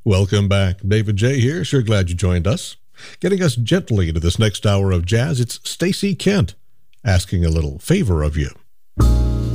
Welcome back. David J. here. Sure glad you joined us. Getting us gently into this next hour of jazz, it's Stacy Kent asking a little favor of you.